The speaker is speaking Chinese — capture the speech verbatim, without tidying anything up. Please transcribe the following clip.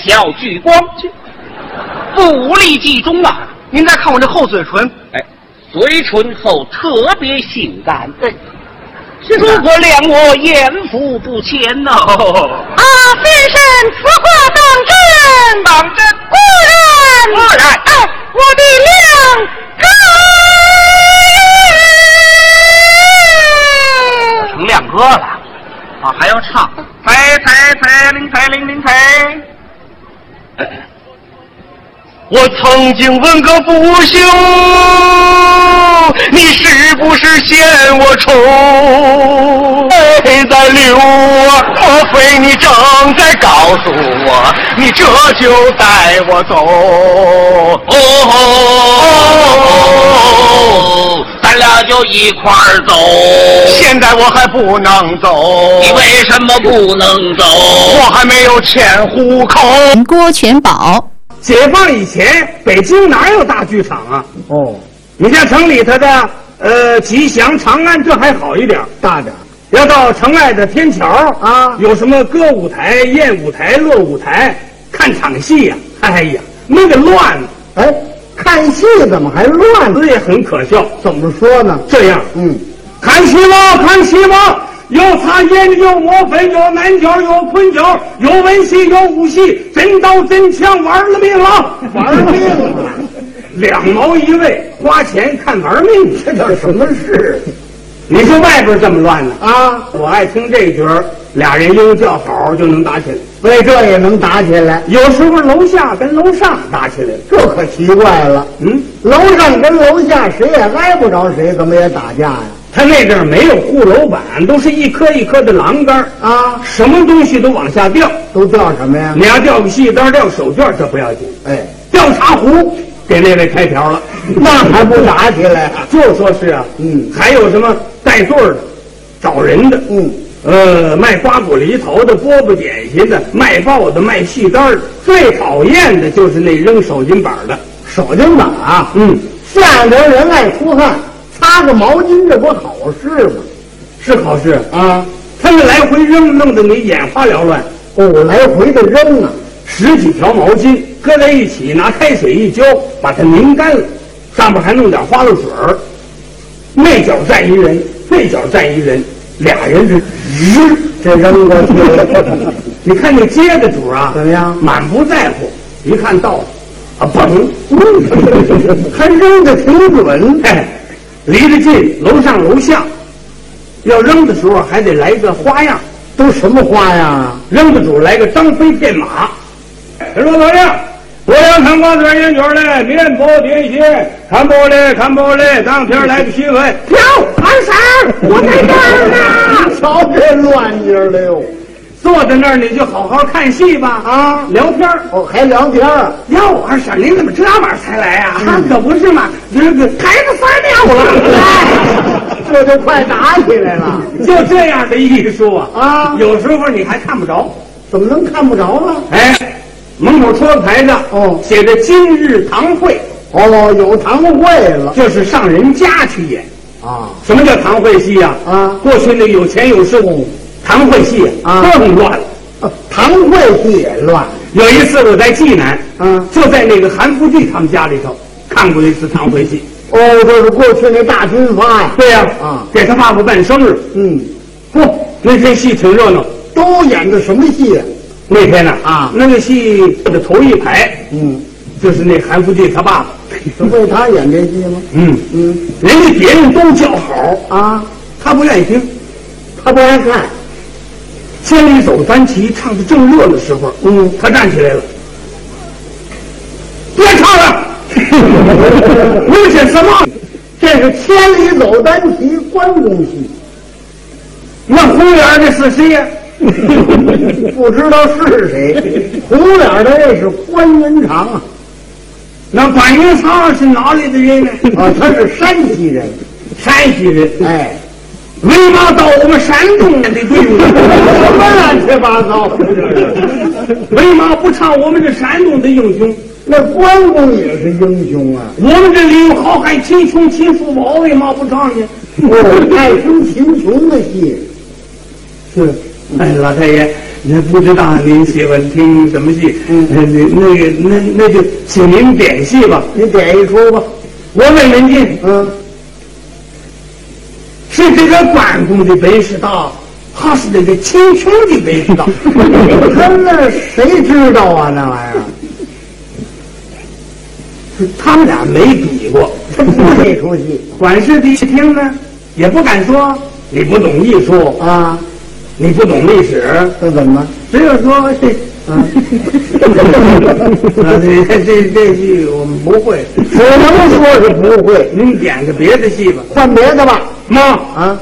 小聚光，不力集中啊！ 您再看我这厚嘴唇， 哎，嘴唇厚，特别性感。对，诸葛亮我艳福不浅呐、哦！ 啊，先生，此话当真？ 当真， 果然， 果然， 哎，我的亮哥， 成亮哥了啊，还要唱， 猜猜猜，铃猜铃铃猜。 我曾经问个不休，你是不是嫌我丑？泪在流啊，莫非你正在告诉我，你这就带我走？ 哦哦，咱俩就一块儿走。 现在我还不能走。 你为什么不能走？ 我还没有迁户口。 郭全宝。 解放以前，北京哪有大剧场啊？ 哦， 你像城里头的，呃，吉祥、长安，这还好一点， 大点。 要到城外的天桥啊， 有什么歌舞台、宴舞台、乐舞台，看场戏呀、啊，哎呀，那个乱！ 哎，看戏怎么还乱？ 这也很可笑。 怎么说呢？ 这样， 嗯， 看戏吗？看戏吗？有擦烟，有抹粉，有南角，有昆角，有文戏，有武戏，真刀真枪，玩了命了， 玩命了， 两毛一位，花钱看玩命， 这叫什么事？ 你说外边这么乱呢？ 啊， 我爱听这句儿，俩人因为叫好就能打起来， 为这也能打起来。 有时候楼下跟楼上打起来了， 这可奇怪了。 嗯， 楼上跟楼下谁也挨不着谁，怎么也打架呀？ 他那阵儿没有护楼板，都是一颗一颗的栏杆啊， 什么东西都往下掉， 都掉什么呀？ 你要掉个戏单、掉手绢，这不要紧。 哎， 掉茶壶给那位开瓢了， 那还不打起来？ 就说是啊， 嗯， 还有什么带队的、找人的， 嗯， 呃，卖瓜果梨桃的、饽饽点心的、卖报的、卖戏单的，最讨厌的就是那扔手巾板的。 手巾板啊， 嗯， 下边人爱出汗。擦个毛巾，这不好事吗？ 是好事啊！ 他们来回扔，弄得你眼花缭乱。 哦，来回的扔啊， 十几条毛巾搁在一起，拿开水一浇，把它拧干了，上面还弄点花露水儿。那脚站一人，那脚站一人，俩人是日这扔过去了。 你看那接的主啊， 怎么样？ 满不在乎，一看到了，啊嘣， 还扔的挺准。 哎。离得近，楼上楼下，要扔的时候还得来个花样， 都什么花样啊？ 扔的主来个张飞变马。他说：“老亮，我要看瓜子烟卷的面包点心，看不嘞，看不嘞，当天来个新闻。 哟，二婶，我在这儿呢。 瞧这乱劲儿了哟！ 坐在那儿你就好好看戏吧， 啊， 聊天哦，还聊天啊？ 哟，二婶，您怎么这晚才来呀、啊？嗯、可不是嘛，这个孩子撒尿了。 哎，这就快打起来了。 就这样的艺术啊， 啊， 有时候你还看不着。 怎么能看不着呢？ 哎，门口戳个牌子， 哦， 写着今日堂会。 哦，有堂会了， 就是上人家去演啊。 什么叫堂会戏呀、啊？ 啊， 过去那有钱有势。哦堂会戏啊更乱了、 啊，堂会戏也乱。 有一次我在济南， 嗯， 就在那个韩福记他们家里头看过一次堂会戏。 哦，就是过去那大军阀呀。 对呀、 啊，啊， 给他爸爸办生日。 嗯， 嚯、哦，那天戏挺热闹。 都演的什么戏啊？ 那天呢啊， 那个戏的头一排， 嗯， 就是那韩福记他爸爸。 是为他演这戏吗？ 嗯嗯， 人家别人都叫好啊， 他不愿意听， 他不爱看。 千里走单骑唱的正热的时候， 嗯， 他站起来了，别唱了，明显什么？ 这是千里走单骑关公戏。 那红脸的是谁呀？ 不知道是谁。红脸的那是关云长啊。 那关云长是哪里的人呢？ 啊，他是山西人， 山西人。 哎。 为嘛到我们山东的队伍？ 什么乱七八糟？ 为嘛不唱我们这山东的英雄？ 那关公也是英雄啊！ 我们这里有好汉秦琼、秦叔宝，为嘛不唱呢？ 哦，爱听秦琼的戏。 是，哎，老太爷， 那不知道您喜欢听什么戏？嗯，那那那个那那就请您点戏吧。 你点一出吧。 我问文静， 嗯， 是这个关公的本事大，还是这个秦琼的本事大？ 他那谁知道啊？那玩意儿， 他们俩没比过。 这出戏管事的一听呢，也不敢说你不懂艺术啊， 你不懂历史， 这怎么？ 只有说这啊，啊这这这戏我们不会， 只能说是不会。 您点个别的戏吧， 换别的吧。 妈啊。